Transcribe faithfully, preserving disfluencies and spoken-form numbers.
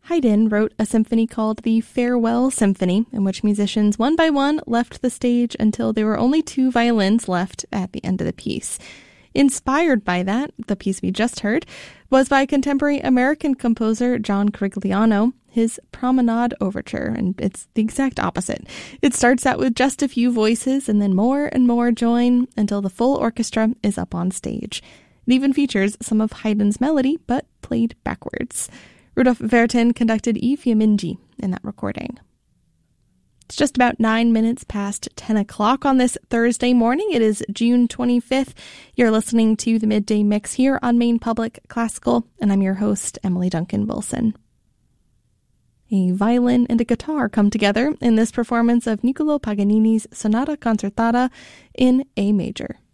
Haydn wrote a symphony called the Farewell Symphony, in which musicians one by one left the stage until there were only two violins left at the end of the piece. Inspired by that, the piece we just heard was by contemporary American composer John Corigliano, his Promenade Overture, and it's the exact opposite. It starts out with just a few voices and then more and more join until the full orchestra is up on stage. It even features some of Haydn's melody, but played backwards. Rudolf Vertin conducted I Fiammingi in that recording. It's just about nine minutes past ten o'clock on this Thursday morning. It is June twenty-fifth. You're listening to the Midday Mix here on Maine Public Classical, and I'm your host, Emily Duncan Wilson. A violin and a guitar come together in this performance of Niccolò Paganini's Sonata Concertata in A major.